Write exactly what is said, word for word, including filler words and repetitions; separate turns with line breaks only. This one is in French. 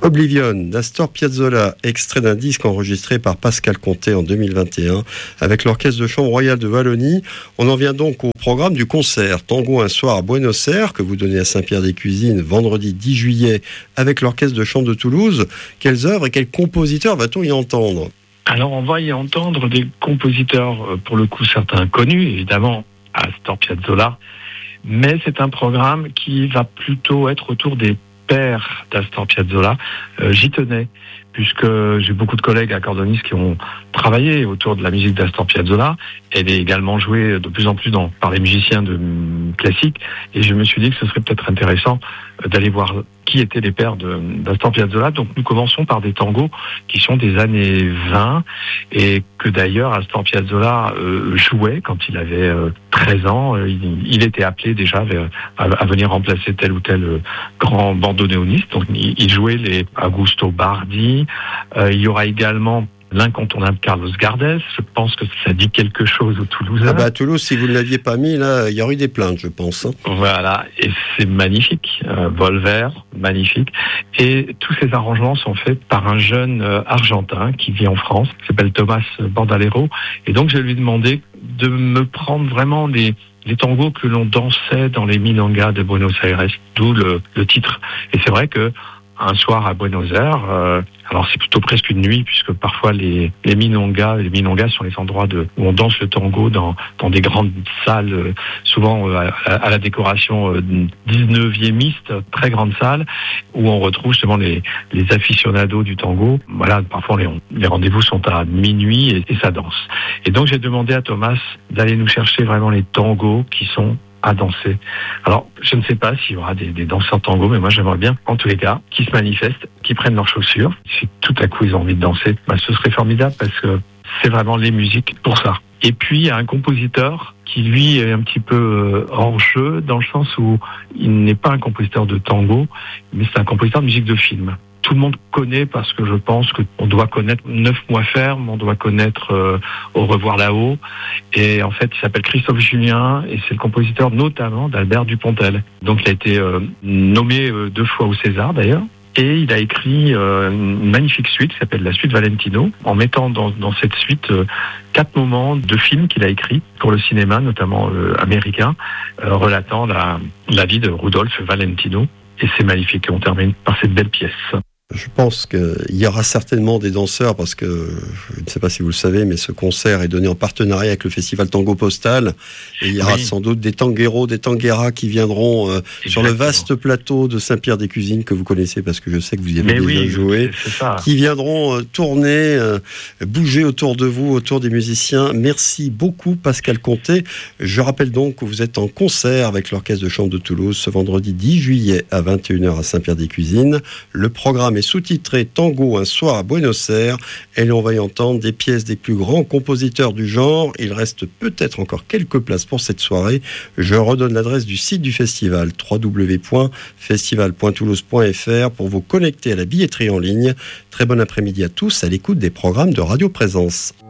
Oblivion d'Astor Piazzolla, extrait d'un disque enregistré par Pascal Conté en deux mille vingt et un avec l'Orchestre de Chambre Royale de Wallonie. On en vient donc au programme du concert Tango un soir à Buenos Aires que vous donnez à Saint-Pierre-des-Cuisines vendredi dix juillet avec l'Orchestre de Chambre de Toulouse. Quelles œuvres et quels compositeurs va-t-on y entendre ?
Alors on va y entendre des compositeurs, pour le coup certains connus, évidemment Astor Piazzolla, mais c'est un programme qui va plutôt être autour des père d'Astor Piazzolla. Euh, j'y tenais, puisque j'ai beaucoup de collègues accordonistes qui ont travaillé autour de la musique d'Astor Piazzolla. Elle est également jouée de plus en plus dans, par les musiciens de mm, classiques, et je me suis dit que ce serait peut-être intéressant euh, d'aller voir qui étaient les pères de, d'Astor Piazzolla. Donc nous commençons par des tangos qui sont des années vingt, et que d'ailleurs Astor Piazzolla euh, jouait quand il avait euh, treize ans. Euh, il, il était appelé déjà vers, à, à venir remplacer tel ou tel euh, grand bandoneoniste. Donc il, il jouait les Augusto Bardi. Euh, il y aura également l'incontournable Carlos Gardez. Je pense que ça dit quelque chose aux Toulousains.
Ah bah à Toulouse, si vous ne l'aviez pas mis, là, il y aurait eu des plaintes, je pense. Hein.
Voilà, et c'est magnifique. Euh, Volver, magnifique. Et tous ces arrangements sont faits par un jeune euh, Argentin qui vit en France, qui s'appelle Thomas Bandalero. Et donc, je lui ai demandé de me prendre vraiment les les tangos que l'on dansait dans les milongas de Buenos Aires, d'où le, le titre. Et c'est vrai que un soir à Buenos Aires, euh, alors c'est plutôt presque une nuit, puisque parfois les, les milongas, les milongas sont les endroits de, où on danse le tango dans, dans des grandes salles, euh, souvent euh, à, à la décoration euh, dix-neuviémiste, très grande salle, où on retrouve justement les, les aficionados du tango. Voilà, parfois les, les rendez-vous sont à minuit et, et ça danse. Et donc j'ai demandé à Thomas d'aller nous chercher vraiment les tangos qui sont à danser. Alors, je ne sais pas s'il y aura des, des danseurs tango, mais moi j'aimerais bien, en tous les cas, qu'ils se manifestent, qu'ils prennent leurs chaussures. Si tout à coup ils ont envie de danser, bah, ce serait formidable parce que c'est vraiment les musiques pour ça. Et puis, il y a un compositeur qui, lui, est un petit peu hors jeu, dans le sens où il n'est pas un compositeur de tango, mais c'est un compositeur de musique de film. Tout le monde connaît parce que je pense qu'on doit connaître Neuf mois ferme, on doit connaître euh, Au revoir là-haut. Et en fait, il s'appelle Christophe Julien et c'est le compositeur notamment d'Albert Dupontel. Donc il a été euh, nommé euh, deux fois au César d'ailleurs. Et il a écrit euh, une magnifique suite qui s'appelle la suite Valentino, en mettant dans, dans cette suite euh, quatre moments de films qu'il a écrits pour le cinéma, notamment euh, américain, euh, relatant la, la vie de Rudolph Valentino. Et c'est magnifique. On termine par cette belle pièce.
Je pense qu'il y aura certainement des danseurs parce que, je ne sais pas si vous le savez, mais ce concert est donné en partenariat avec le Festival Tango Postal. Et il y aura oui. sans doute des tangueros, des tangueras qui viendront euh, sur le vaste plateau de Saint-Pierre-des-Cuisines que vous connaissez parce que je sais que vous y avez mais déjà oui, joué.
C'est ça.
Qui viendront euh, tourner, euh, bouger autour de vous, autour des musiciens. Merci beaucoup Pascal Conté. Je rappelle donc que vous êtes en concert avec l'Orchestre de Chambre de Toulouse ce vendredi dix juillet à vingt et une heures à Saint-Pierre-des-Cuisines. Le programme est sous-titré Tango un soir à Buenos Aires et l'on va y entendre des pièces des plus grands compositeurs du genre. Il reste peut-être encore quelques places pour cette soirée. Je redonne l'adresse du site du festival w w w point festival point toulouse point f r pour vous connecter à la billetterie en ligne. Très bon après-midi à tous à l'écoute des programmes de Radio Présence.